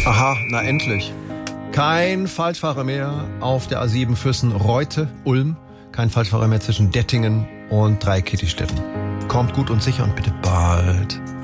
Aha, na endlich. Kein Falschfahrer mehr auf der A7 Füssen-Reute, Ulm. Kein Falschfahrer mehr zwischen Dettingen und Dreikietistetten. Kommt gut und sicher und bitte bald.